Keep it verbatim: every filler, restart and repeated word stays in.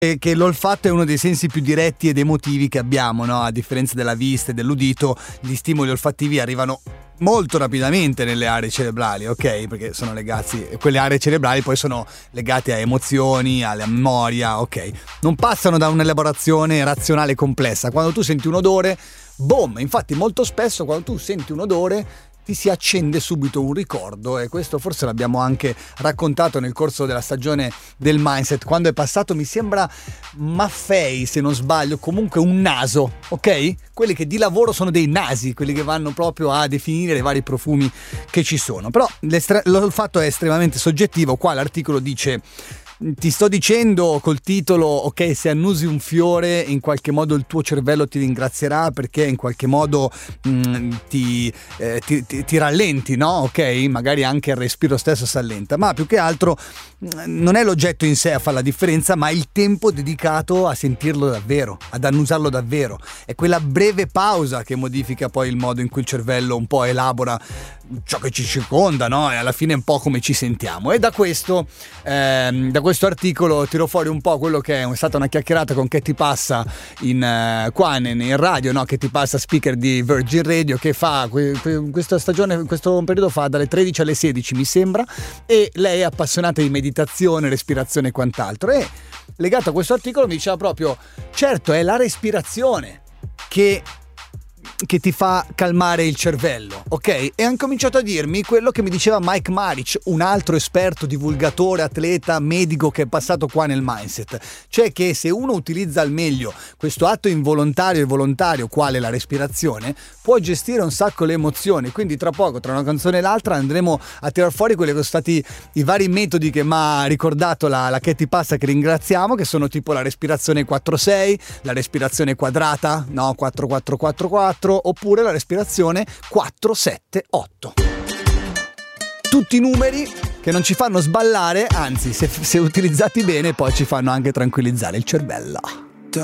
che, che l'olfatto è uno dei sensi più diretti ed emotivi che abbiamo, no? A differenza della vista e dell'udito, gli stimoli olfattivi arrivano molto rapidamente nelle aree cerebrali, ok? Perché sono legati, quelle aree cerebrali poi sono legate a emozioni, alla memoria, ok? Non passano da un'elaborazione razionale complessa. Quando tu senti un odore, boom! Infatti molto spesso quando tu senti un odore ti si accende subito un ricordo, e questo forse l'abbiamo anche raccontato nel corso della stagione del Mindset, quando è passato, mi sembra Maffei se non sbaglio, comunque un naso, ok? Quelli che di lavoro sono dei nasi, quelli che vanno proprio a definire i vari profumi che ci sono. Però l'olfatto è estremamente soggettivo. Qua l'articolo dice: ti sto dicendo col titolo, ok, se annusi un fiore in qualche modo il tuo cervello ti ringrazierà, perché in qualche modo mh, ti, eh, ti, ti, ti rallenti, no? Ok, magari anche il respiro stesso si allenta, ma più che altro mh, non è l'oggetto in sé a fare la differenza, ma il tempo dedicato a sentirlo davvero, ad annusarlo davvero. È quella breve pausa che modifica poi il modo in cui il cervello un po' elabora ciò che ci circonda, no? E alla fine è un po' come ci sentiamo. E da questo ehm, da questo articolo tiro fuori un po' quello che è stata una chiacchierata con Che ti passa in, uh, qua in, in radio, no? Che ti passa, speaker di Virgin Radio, che fa que, que, questa stagione, questo periodo fa dalle tredici alle sedici mi sembra, e lei è appassionata di meditazione, respirazione e quant'altro, e legato a questo articolo mi diceva proprio: certo, è la respirazione che che ti fa calmare il cervello, ok? E hanno cominciato a dirmi quello che mi diceva Mike Maric, un altro esperto, divulgatore, atleta, medico che è passato qua nel Mindset, cioè che se uno utilizza al meglio questo atto involontario e volontario, quale la respirazione, può gestire un sacco le emozioni. Quindi tra poco, tra una canzone e l'altra, andremo a tirar fuori quelli che sono stati i vari metodi che mi ha ricordato la, la Che ti passa, che ringraziamo, che sono tipo la respirazione quattro sei, la respirazione quadrata, no, quattro quattro quattro quattro, oppure la respirazione quattro sette otto. Tutti numeri che non ci fanno sballare, anzi, se, se utilizzati bene poi ci fanno anche tranquillizzare il cervello.